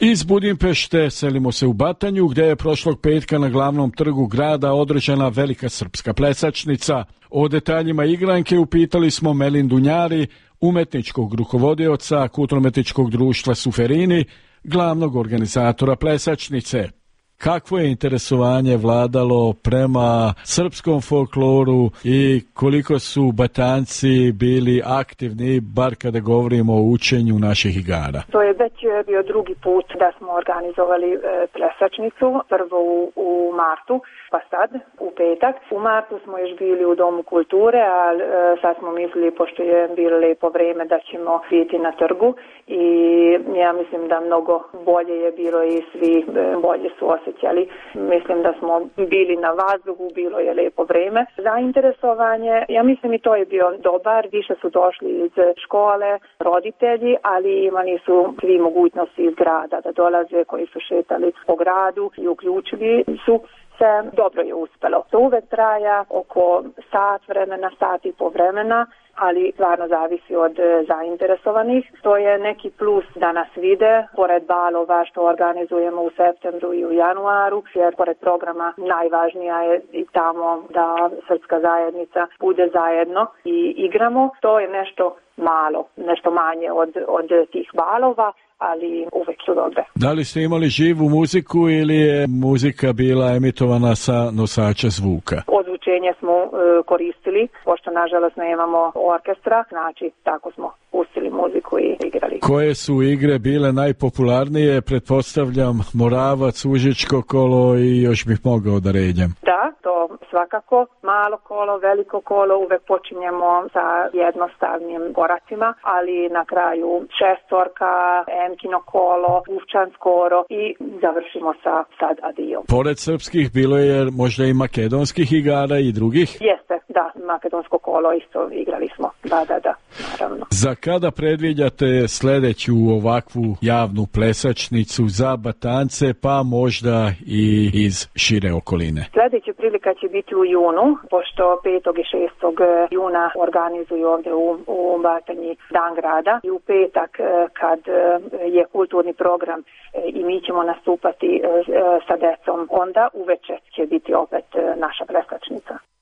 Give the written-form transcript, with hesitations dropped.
Iz Budimpešte selimo se u Batanju, gdje je prošlog petka na glavnom trgu grada održana velika srpska plesačnica. O detaljima igranke upitali smo Melindu Njari, umetničkog rukovodioca Kulturno-umetničkog društva Suferini, glavnog organizatora plesačnice. Kakvo je interesovanje vladalo prema srpskom folkloru i koliko su Batanci bili aktivni, bar kada govorimo o učenju naših igara? To je već bio drugi put da smo organizovali plesačnicu, prvo u martu, pa sad u petak. U martu smo još bili u Domu kulture, a sad smo mislili, pošto je bilo lijepo vrijeme, da ćemo biti na trgu i ja mislim da mnogo bolje je bilo i svi bolje su osjećali. Mislim da smo bili na vazduhu, bilo je lijepo vrijeme. Zainteresovanje, ja mislim i to je bio dobar, više su došli iz škole, roditelji, ali imali su svi mogućnosti iz grada da dolaze, koji su šetali po gradu i uključili su se. Dobro je uspjelo. To uvek traja oko sat vremena, sat i po vremena, ali stvarno zavisi od zainteresovanih. To je neki plus da nas vide, pored balova što organizujemo u septembru i u januaru, jer pored programa najvažnija je i tamo da srpska zajednica bude zajedno i igramo. To je nešto malo, nešto manje od tih balova, ali uvek su dobre. Da li ste imali živu muziku ili je muzika bila emitovana sa nosača zvuka? Ozvučenje smo koristili, pošto nažalost nemamo orkestra, znači tako smo pustili muziku i igrali. Koje su igre bile najpopularnije? Pretpostavljam Moravac, Užičko kolo i još bih mogao da ređem. Da, to svakako. Malo kolo, veliko kolo, uvek počinjemo sa jednostavnim koracima, ali na kraju šestorka, Emkino kolo, Uvčan skoro i završimo sa sad adijom. Pored srpskih bilo je možda i makedonskih igara i drugih? Jeste, da, makedonsko kolo isto igrali smo. Da, naravno. Za kada predviđate sljedeću ovakvu javnu plesačnicu za Batance, pa možda i iz šire okoline? Sljedeća prilika će biti u junu, pošto 5. i 6. juna organizuju ovdje u Batanji Dan grada i u petak kad je kulturni program i mi ćemo nastupati sa decom, onda uveče će biti opet naša plesačnica.